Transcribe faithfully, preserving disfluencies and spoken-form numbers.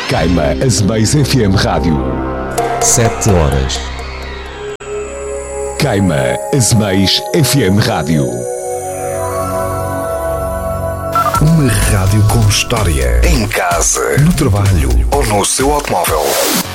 Caima Azeméis F M Rádio. Sete horas. Caima Azeméis F M Rádio. Uma rádio com história. Em casa, no trabalho ou no seu automóvel.